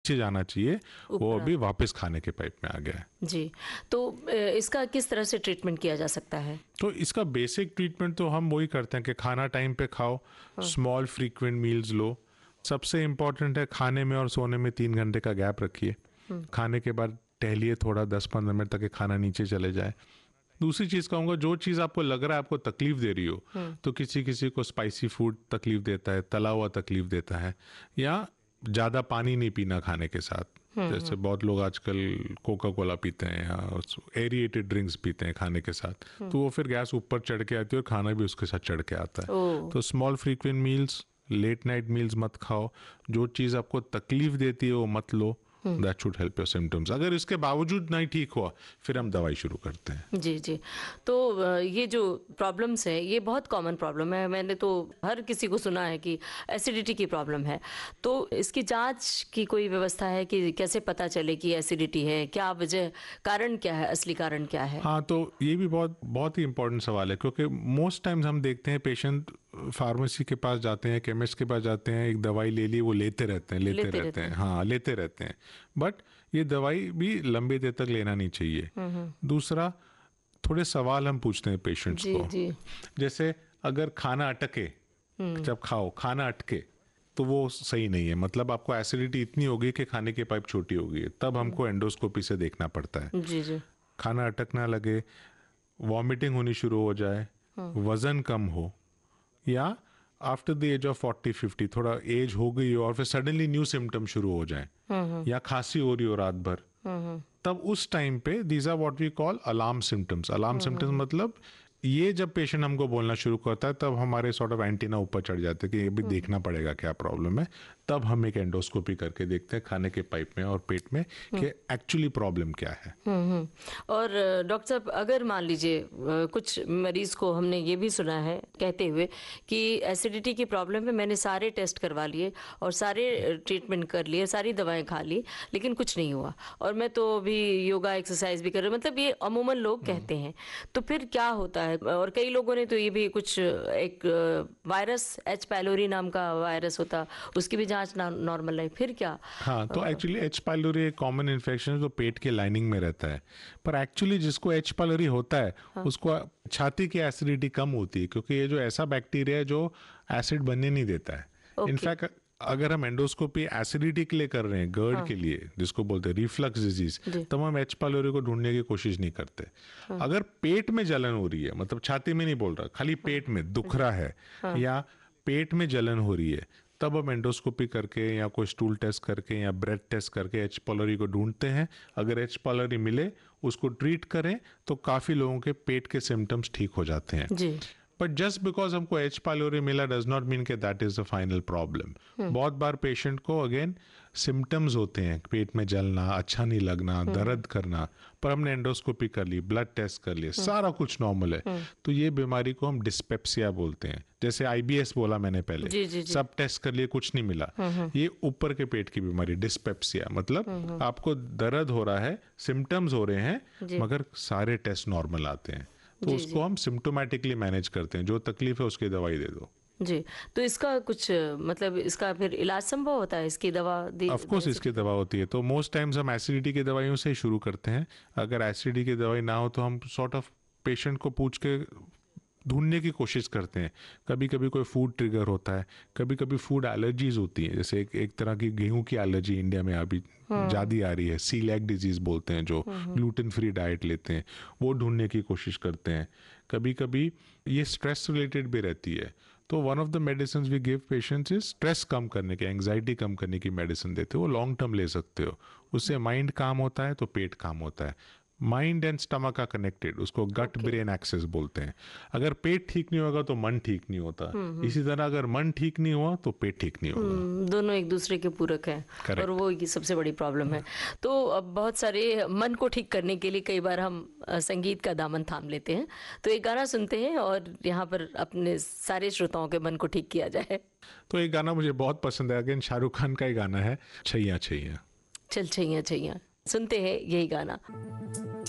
नीचे जाना चाहिए, वो ऊपर अभी वापस खाने के पाइप में आ गया है। जी। तो इसका किस तरह से ट्रीटमेंट किया जा सकता है? तो इसका बेसिक ट्रीटमेंट तो हम वही करते हैं कि खाना टाइम पे खाओ, स्मॉल फ्रीक्वेंट मील्स लो। सबसे इम्पोर्टेंट है खाने में और सोने में 3 घंटे का गैप रखिए। खाने के बाद टहलिए थोड़ा 10-15 मिनट तक कि खाना नीचे चले जाए। दूसरी चीज़ कहूँगा, जो चीज़ आपको लग रहा है आपको तकलीफ दे रही हो, तो किसी किसी को स्पाइसी फूड तकलीफ देता है, तला हुआ तकलीफ देता है, या ज़्यादा पानी नहीं पीना खाने के साथ। जैसे बहुत लोग आजकल कोका कोला पीते हैं या एरिएटेड ड्रिंक्स पीते हैं खाने के साथ, तो वो फिर गैस ऊपर चढ़ के आती है और खाना भी उसके साथ चढ़ के आता है। ओह! तो small frequent meals, late night meals मत खाओ। जो चीज़ आपको तकलीफ देती है वो मत लो। That should help your symptoms. अगर इसके बावजूद नहीं ठीक हुआ, फिर हम दवाई शुरू करते हैं। जी, जी। तो ये जो प्रॉब्लम्स है, ये बहुत कॉमन प्रॉब्लम है। मैंने तो हर किसी को सुना है कि एसिडिटी की प्रॉब्लम है। तो इसकी जाँच की कोई व्यवस्था है कि कैसे पता चले कि एसिडिटी है? क्या वजह, कारण क्या है, असली कारण क्या है? हाँ, तो ये भी बहुत बहुत ही इंपॉर्टेंट सवाल है, क्योंकि मोस्ट टाइम्स हम देखते हैं पेशेंट फार्मेसी के पास जाते हैं, केमिस्ट के पास जाते हैं, एक दवाई ले ली, वो लेते रहते हैं, लेते रहते हैं, हाँ लेते रहते हैं। बट ये दवाई भी लंबी देर तक लेना नहीं चाहिए। दूसरा, थोड़े सवाल हम पूछते हैं पेशेंट्स जी, को। जी। जैसे अगर खाना अटके, जब खाओ खाना अटके, तो वो सही नहीं है। मतलब आपको एसिडिटी इतनी होगी कि खाने की पाइप छोटी हो गई है, तब हमको एंडोस्कोपी से देखना पड़ता है। जी, जी। खाना अटकना लगे, वॉमिटिंग होनी शुरू हो जाए, वजन कम हो, या आफ्टर द एज ऑफ 40-50 थोड़ा एज हो गई हो और फिर सडनली न्यू सिम्टम शुरू हो जाए, या खांसी हो रही हो रात भर, तब उस टाइम पे these are what we call alarm symptoms. Alarm symptoms मतलब ये जब पेशेंट हमको बोलना शुरू करता है, तब हमारे सॉर्ट ऑफ एंटीना ऊपर चढ़ जाते हैं कि अभी देखना पड़ेगा क्या प्रॉब्लम है। तब हम एक एंडोस्कोपी करके देखते हैं खाने के पाइप में और पेट में कि एक्चुअली प्रॉब्लम क्या है। और डॉक्टर साहब, अगर मान लीजिए कुछ मरीज को हमने ये भी सुना है कहते हुए कि एसिडिटी की प्रॉब्लम है, मैंने सारे टेस्ट करवा लिए और सारे ट्रीटमेंट कर लिए, सारी दवाएं खा ली, लेकिन कुछ नहीं हुआ, और मैं तो अभी योगा एक्सरसाइज भी कर रही हूँ। मतलब ये अमूमन लोग कहते हैं। तो फिर क्या होता है? और कई लोगों ने तो ये भी कुछ एक वायरस, एच पाइलोरी नाम का वायरस होता, उसकी भी जांच नॉर्मल है, फिर क्या? हाँ, तो एक्चुअली एच पाइलोरी एक कॉमन इन्फेक्शन है जो पेट के लाइनिंग में रहता है। पर एक्चुअली जिसको एच पाइलोरी होता है, उसको छाती की एसिडिटी कम होती है, क्योंकि ये जो ऐसा बैक्टीरिया है जो एसिड बनने नहीं देता है। इनफैक्ट अगर हम एंडोस्कोपी एसिडिटी के लिए कर रहे हैं, गर्ड के लिए, जिसको बोलते हैं रिफ्लक्स डिजीज, तब हम एच पाइलोरी को ढूंढने की कोशिश नहीं करते। अगर पेट में जलन हो रही है, मतलब छाती में नहीं बोल रहा, खाली पेट में दुख रहा है, या पेट में जलन हो रही है, तब हम एंडोस्कोपी करके या कोई स्टूल टेस्ट करके या ब्रेथ टेस्ट करके एच पाइलोरी को ढूंढते हैं। अगर एच पाइलोरी मिले, उसको ट्रीट करें, तो काफ़ी लोगों के पेट के सिम्टम्स ठीक हो जाते हैं। जी। बट जस्ट बिकॉज हमको एच पाइलोरी मिला डज नॉट मीन के that is the final problem. बहुत बार पेशेंट को अगेन सिम्टम्स होते हैं, पेट में जलना, अच्छा नहीं लगना, दर्द करना, पर हमने एंडोस्कोपी कर ली, ब्लड टेस्ट कर लिए, सारा कुछ नॉर्मल है, तो ये बीमारी को हम डिस्पेप्सिया बोलते हैं। जैसे आईबीएस बोला मैंने पहले, जी, जी, जी। सब टेस्ट कर लिए, कुछ नहीं मिला, ये ऊपर के पेट की बीमारी डिस्पेप्सिया। मतलब आपको दर्द हो रहा है, सिम्टम्स हो रहे हैं, मगर सारे टेस्ट नॉर्मल आते हैं, तो उसको हम सिम्टोमेटिकली मैनेज करते हैं। जो तकलीफ है उसकी दवाई दे दो। जी। तो इसका कुछ मतलब इसका फिर इलाज संभव होता है? इसकी दवा ऑफ कोर्स इसकी दवा होती है। तो मोस्ट टाइम्स हम एसिडिटी की दवाइयों से ही शुरू करते हैं। अगर एसिडिटी की दवाई ना हो तो हम सॉर्ट ऑफ पेशेंट को पूछ के ढूंढने की कोशिश करते हैं। कभी कभी कोई फूड ट्रिगर होता है, कभी कभी फूड एलर्जीज होती हैं। जैसे एक तरह की गेहूं की एलर्जी इंडिया में अभी ज़्यादा आ रही है, सीलिएक डिजीज बोलते हैं, जो ग्लूटेन फ्री डाइट लेते हैं, वो ढूंढने की कोशिश करते हैं। कभी कभी ये स्ट्रेस रिलेटेड भी रहती है, तो one of the medicine we give patients is stress कम करने के, एंग्जाइटी कम करने की मेडिसिन देते हो। वो लॉन्ग टर्म ले सकते हो, उससे माइंड काम होता है तो पेट काम होता है। माइंड एंड स्टमक का कनेक्टेड, उसको गट ब्रेन एक्सेस बोलते हैं। अगर पेट ठीक नहीं होगा तो मन ठीक नहीं होता, इसी तरह अगर मन ठीक नहीं हुआ तो पेट ठीक नहीं होगा। दोनों एक दूसरे के पूरक हैं। Correct. और वो ये सबसे बड़ी प्रॉब्लम है। तो अब बहुत सारे मन को ठीक करने के लिए कई बार हम संगीत का दामन थाम लेते हैं। तो एक गाना सुनते हैं और यहाँ पर अपने सारे श्रोताओं के मन को ठीक किया जाए। तो एक गाना मुझे बहुत पसंद है, अगेन शाहरुख खान का ही गाना है, छैया छैया। चल छैया छैया, सुनते हैं यही गाना।